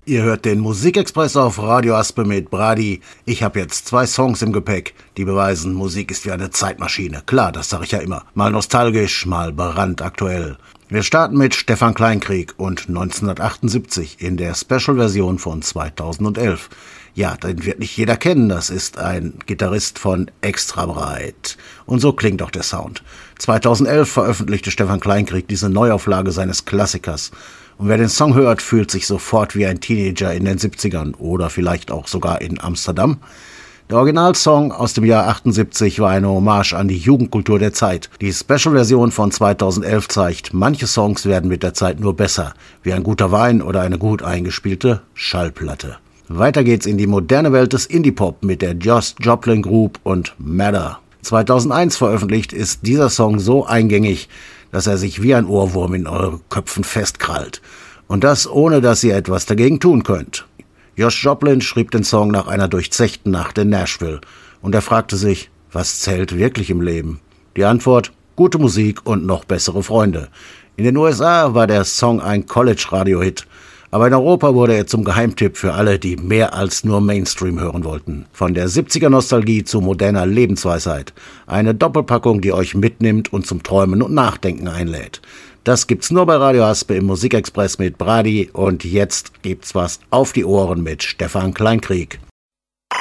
Ihr hört den Musikexpress auf Radio Aspe mit Brady. Ich habe jetzt 2 Songs im Gepäck, die beweisen, Musik ist wie eine Zeitmaschine. Klar, das sage ich ja immer. Mal nostalgisch, mal brandaktuell. Wir starten mit Stefan Kleinkrieg und 1978 in der Special-Version von 2011. Ja, den wird nicht jeder kennen, das ist ein Gitarrist von Extra Breit. Und so klingt auch der Sound. 2011 veröffentlichte Stefan Kleinkrieg diese Neuauflage seines Klassikers. Und wer den Song hört, fühlt sich sofort wie ein Teenager in den 70ern oder vielleicht auch sogar in Amsterdam. Der Originalsong aus dem Jahr 78 war eine Hommage an die Jugendkultur der Zeit. Die Special-Version von 2011 zeigt, manche Songs werden mit der Zeit nur besser, wie ein guter Wein oder eine gut eingespielte Schallplatte. Weiter geht's in die moderne Welt des Indie-Pop mit der Josh Joplin Group und Matter. 2001 veröffentlicht ist dieser Song so eingängig, dass er sich wie ein Ohrwurm in eure Köpfen festkrallt. Und das ohne, dass ihr etwas dagegen tun könnt. Josh Joplin schrieb den Song nach einer durchzechten Nacht in Nashville. Und er fragte sich, was zählt wirklich im Leben? Die Antwort, gute Musik und noch bessere Freunde. In den USA war der Song ein College-Radio-Hit. Aber in Europa wurde er zum Geheimtipp für alle, die mehr als nur Mainstream hören wollten. Von der 70er-Nostalgie zu moderner Lebensweisheit. Eine Doppelpackung, die euch mitnimmt und zum Träumen und Nachdenken einlädt. Das gibt's nur bei Radio Aspe im Musikexpress mit Brady. Und jetzt gibt's was auf die Ohren mit Stefan Kleinkrieg.